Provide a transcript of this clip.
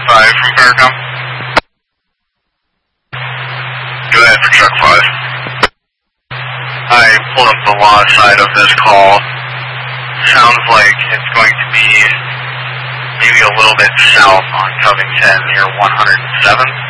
5 from Faircom. Go ahead for truck 5. I pulled up the law side of this call. Sounds like it's going to be maybe a little bit south on Covington near 107.